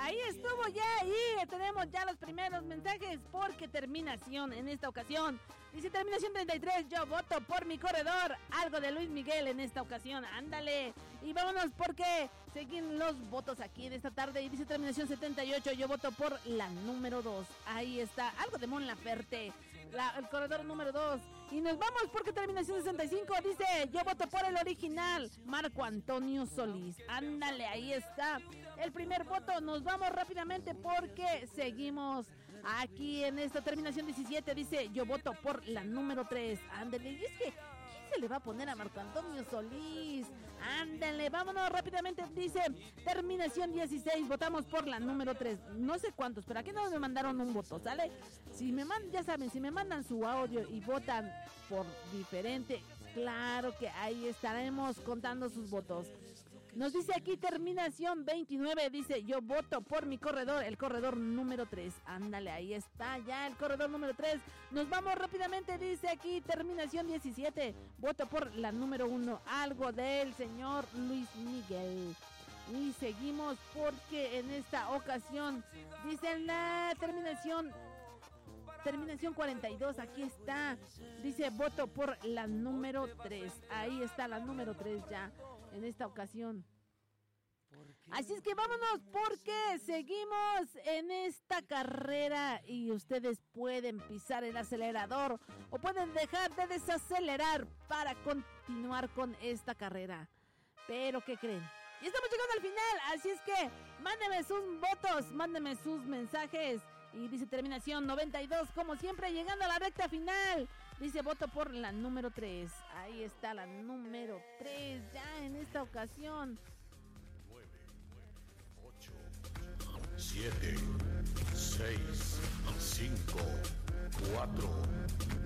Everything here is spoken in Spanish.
Ahí estuvo ya, y tenemos ya los primeros mensajes, porque terminación en esta ocasión. Dice terminación 33, yo voto por mi corredor. Algo de Luis Miguel en esta ocasión, ándale. Y vámonos porque siguen los votos aquí de esta tarde. Y dice terminación 78, yo voto por la número 2. Ahí está, algo de Mon Laferte, el corredor número 2. Y nos vamos porque terminación 65 dice, yo voto por el original, Marco Antonio Solís. Ándale, ahí está el primer voto. Nos vamos rápidamente porque seguimos aquí en esta terminación 17. Dice, yo voto por la número 3. Ándale, y es que ¿quién se le va a poner a Marco Antonio Solís? Ándale, vámonos rápidamente. Dice terminación 16, votamos por la número 3. No sé cuántos, pero aquí no me mandaron un voto, ¿sale? Si me mandan, ya saben, si me mandan su audio y votan por diferente, claro que ahí estaremos contando sus votos. Nos dice aquí terminación 29, dice, yo voto por mi corredor, el corredor número 3. Ándale, ahí está ya el corredor número 3. Nos vamos rápidamente, dice aquí terminación 17, voto por la número 1, algo del señor Luis Miguel. Y seguimos porque en esta ocasión dice la terminación 42, aquí está. Dice, voto por la número 3. Ahí está la número 3 ya en esta ocasión. Así es que vámonos porque seguimos en esta carrera y ustedes pueden pisar el acelerador o pueden dejar de desacelerar para continuar con esta carrera. Pero ¿qué creen? Y estamos llegando al final, así es que mándenme sus votos, mándenme sus mensajes. Y dice terminación 92, como siempre, llegando a la recta final. Dice, voto por la número 3. Ahí está la número 3 ya en esta ocasión. 9, 8, 7, 6, 5, 4,